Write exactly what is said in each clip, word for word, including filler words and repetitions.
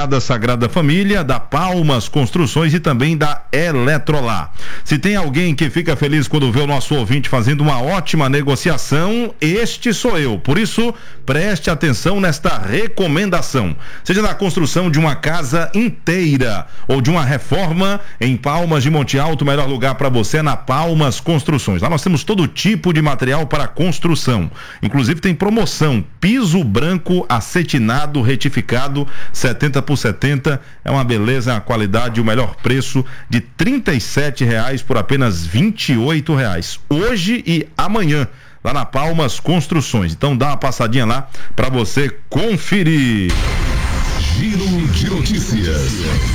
da Sagrada Família, da Palmas Construções e também da Eletrolar. Se tem alguém que fica feliz quando vê o nosso ouvinte fazendo uma ótima negociação, este sou eu. Por isso, preste atenção nesta recomendação. Seja na construção de uma casa inteira ou de uma reforma, em Palmas de Monte Alto, o melhor lugar para você é na Palmas Construções. Lá nós temos todo tipo de material para construção. Inclusive tem promoção, piso branco acetinado retificado setenta por setenta, é uma beleza, é uma qualidade, o melhor preço de trinta e sete reais por apenas vinte e oito reais. Hoje e amanhã, lá na Palmas Construções. Então dá uma passadinha lá para você conferir. Giro de notícias.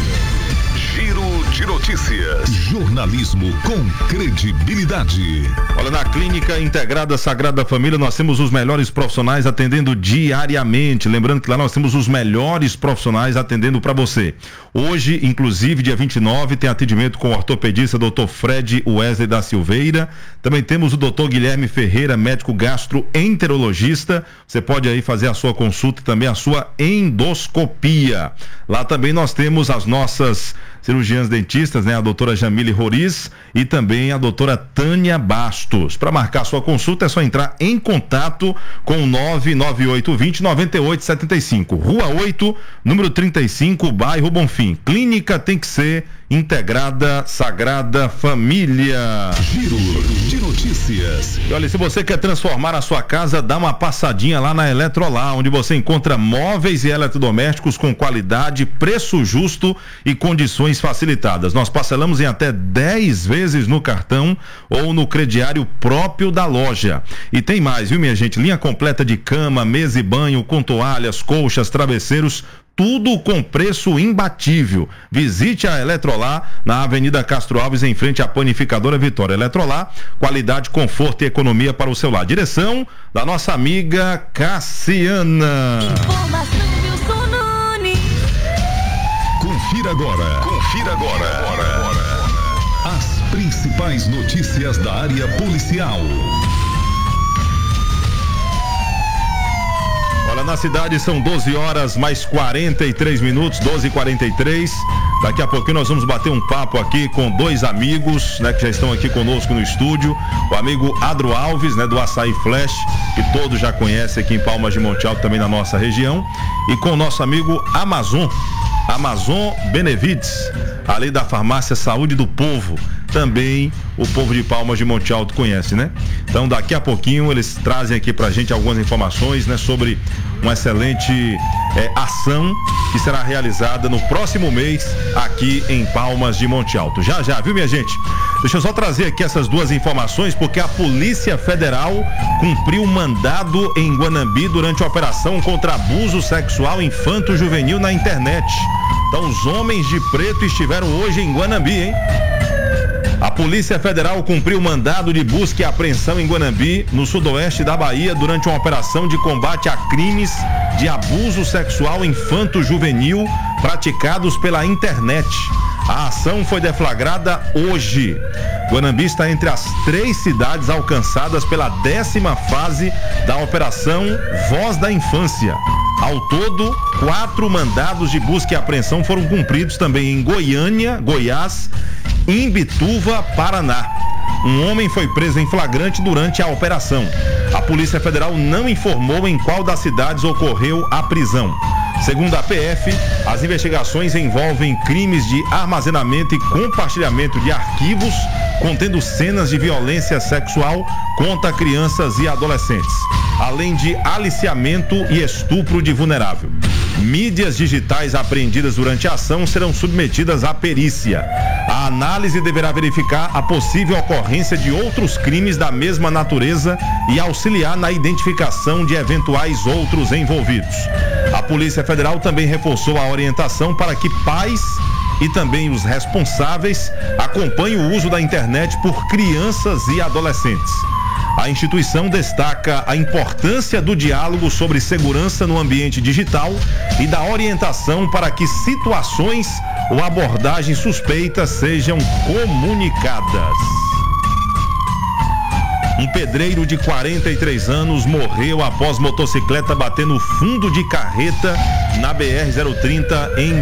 Giro de notícias. Jornalismo com credibilidade. Olha, na Clínica Integrada Sagrada Família nós temos os melhores profissionais atendendo diariamente. Lembrando que lá nós temos os melhores profissionais atendendo para você. Hoje, inclusive, dia vinte e nove, tem atendimento com o ortopedista doutor Fred Wesley da Silveira. Também temos o doutor Guilherme Ferreira, médico gastroenterologista. Você pode aí fazer a sua consulta e também a sua endoscopia. Lá também nós temos as nossas cirurgiãs dentistas, né? A doutora Jamile Roriz e também a doutora Tânia Bastos. Para marcar sua consulta é só entrar em contato com o nove nove oito dois zero nove oito sete cinco. Rua oito, número trinta e cinco, bairro Bonfim. Clínica tem que ser Integrada Sagrada Família. Giro de notícias. E olha, se você quer transformar a sua casa, dá uma passadinha lá na Eletrolar, onde você encontra móveis e eletrodomésticos com qualidade, preço justo e condições facilitadas. Nós parcelamos em até dez vezes no cartão ou no crediário próprio da loja. E tem mais, viu, minha gente? Linha completa de cama, mesa e banho, com toalhas, colchas, travesseiros, tudo com preço imbatível. Visite a Eletrolar na Avenida Castro Alves, em frente à Panificadora Vitória. Eletrolar, qualidade, conforto e economia para o seu lar. Direção da nossa amiga Cassiana. Confira agora. Confira agora. As principais notícias da área policial. Olha, na cidade são doze horas mais quarenta e três minutos, doze e quarenta e três. Daqui a pouquinho nós vamos bater um papo aqui com dois amigos, né, que já estão aqui conosco no estúdio. O amigo Adro Alves, né, do Açaí Flash, que todos já conhecem aqui em Palmas de Monte Alto, também na nossa região. E com o nosso amigo Amazon, Amazon Benevides, ali da Farmácia Saúde do Povo. Também o povo de Palmas de Monte Alto conhece, né? Então daqui a pouquinho eles trazem aqui pra gente algumas informações, né, sobre uma excelente é, ação que será realizada no próximo mês aqui em Palmas de Monte Alto. Já, já, viu, minha gente? Deixa eu só trazer aqui essas duas informações, porque a Polícia Federal cumpriu mandado em Guanambi durante a operação contra abuso sexual infanto-juvenil na internet. Então os homens de preto estiveram hoje em Guanambi, hein? A Polícia Federal cumpriu mandado de busca e apreensão em Guanambi, no sudoeste da Bahia, durante uma operação de combate a crimes de abuso sexual infanto-juvenil praticados pela internet. A ação foi deflagrada hoje. Guanambi está entre as três cidades alcançadas pela décima fase da Operação Voz da Infância. Ao todo, quatro mandados de busca e apreensão foram cumpridos também em Goiânia, Goiás, Imbituva, Paraná. Um homem foi preso em flagrante durante a operação. A Polícia Federal não informou em qual das cidades ocorreu a prisão. Segundo a P F, as investigações envolvem crimes de armazenamento e compartilhamento de arquivos contendo cenas de violência sexual contra crianças e adolescentes, além de aliciamento e estupro de vulnerável. Mídias digitais apreendidas durante a ação serão submetidas à perícia. A análise deverá verificar a possível ocorrência de outros crimes da mesma natureza e auxiliar na identificação de eventuais outros envolvidos. A Polícia Federal também reforçou a orientação para que pais e também os responsáveis acompanhem o uso da internet por crianças e adolescentes. A instituição destaca a importância do diálogo sobre segurança no ambiente digital e da orientação para que situações ou abordagens suspeitas sejam comunicadas. Um pedreiro de quarenta e três anos morreu após motocicleta bater no fundo de carreta na B R zero trinta em